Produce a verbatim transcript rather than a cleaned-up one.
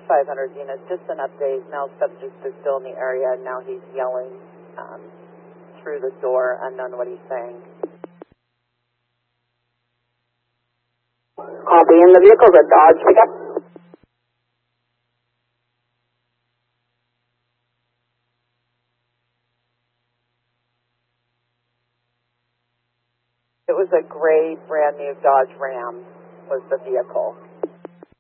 five hundred units, just an update. Now subject is still in the area, and now he's yelling um, through the door, unknown what he's saying. Copy. In the vehicle's a Dodge pickup. It was a gray, brand new Dodge Ram was the vehicle.